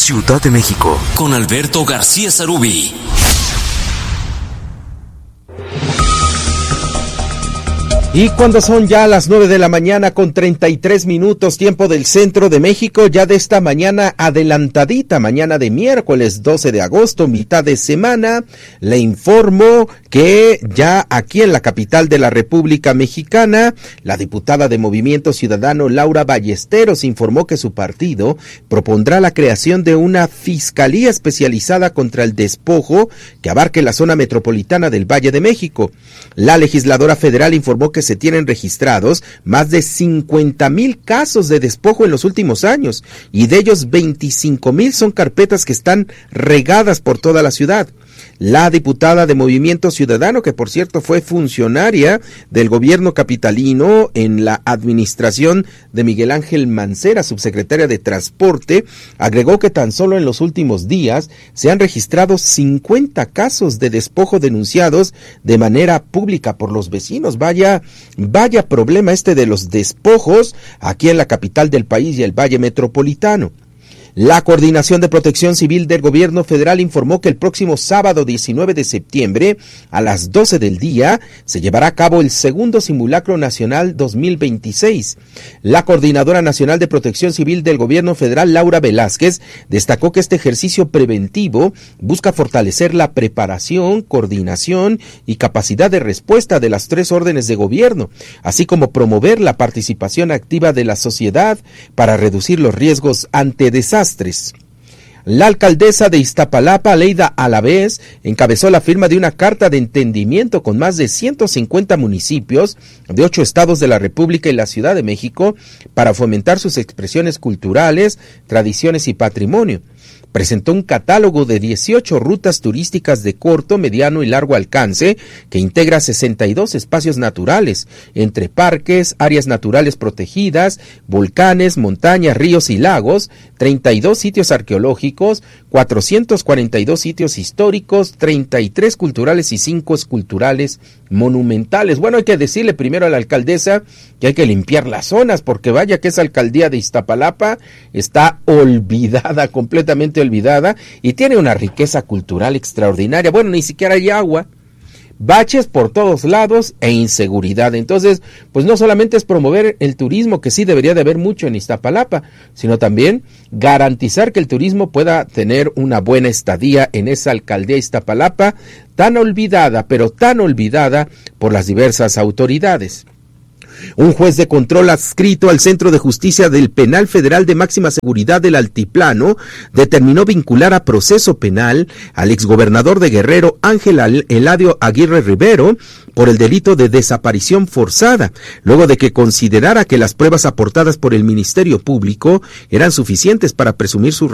Ciudad de México, con Alberto García Sarubí. Y cuando son ya las 9 de la mañana con 33 minutos, tiempo del centro de México, ya de esta mañana adelantadita, mañana de miércoles 12 de agosto, mitad de semana, le informo que ya aquí en la capital de la República Mexicana, la diputada de Movimiento Ciudadano Laura Ballesteros informó que su partido propondrá la creación de una fiscalía especializada contra el despojo que abarque la zona metropolitana del Valle de México. La legisladora federal informó que se tienen registrados más de 50,000 casos de despojo en los últimos años, y de ellos 25,000 son carpetas que están regadas por toda la ciudad. La diputada de Movimiento Ciudadano, que por cierto fue funcionaria del gobierno capitalino en la administración de Miguel Ángel Mancera, subsecretaria de Transporte, agregó que tan solo en los últimos días se han registrado 50 casos de despojo denunciados de manera pública por los vecinos. Vaya problema este de los despojos aquí en la capital del país y el Valle Metropolitano. La Coordinación de Protección Civil del Gobierno Federal informó que el próximo sábado 19 de septiembre a las 12 del día se llevará a cabo el segundo Simulacro Nacional 2026. La Coordinadora Nacional de Protección Civil del Gobierno Federal, Laura Velázquez, destacó que este ejercicio preventivo busca fortalecer la preparación, coordinación y capacidad de respuesta de las tres órdenes de gobierno, así como promover la participación activa de la sociedad para reducir los riesgos ante desastres. La alcaldesa de Iztapalapa, Aleida Alavés, encabezó la firma de una carta de entendimiento con más de 150 municipios de 8 estados de la República y la Ciudad de México para fomentar sus expresiones culturales, tradiciones y patrimonio. Presentó un catálogo de 18 rutas turísticas de corto, mediano y largo alcance que integra 62 espacios naturales, entre parques, áreas naturales protegidas, volcanes, montañas, ríos y lagos, 32 sitios arqueológicos, 442 sitios históricos, 33 culturales y 5 esculturales monumentales. Bueno, hay que decirle primero a la alcaldesa que hay que limpiar las zonas, porque vaya que esa alcaldía de Iztapalapa está olvidada, completamente olvidada, y tiene una riqueza cultural extraordinaria. Bueno, ni siquiera hay agua, baches por todos lados e inseguridad. Entonces, pues no solamente es promover el turismo, que sí debería de haber mucho en Iztapalapa, sino también garantizar que el turismo pueda tener una buena estadía en esa alcaldía Iztapalapa, tan olvidada, pero tan olvidada por las diversas autoridades. Un juez de control adscrito al Centro de Justicia del Penal Federal de Máxima Seguridad del Altiplano determinó vincular a proceso penal al exgobernador de Guerrero, Ángel Eladio Aguirre Rivero, por el delito de desaparición forzada, luego de que considerara que las pruebas aportadas por el Ministerio Público eran suficientes para presumir su